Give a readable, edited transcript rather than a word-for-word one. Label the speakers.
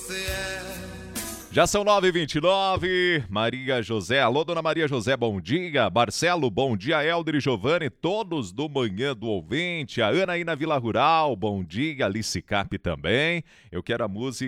Speaker 1: Já são 9h29, Maria José, alô dona Maria José, bom dia, Marcelo, bom dia, Helder e Giovanni, todos do Manhã do Ouvinte, a Ana aí na Vila Rural, bom dia, Alice Cap também, eu quero a música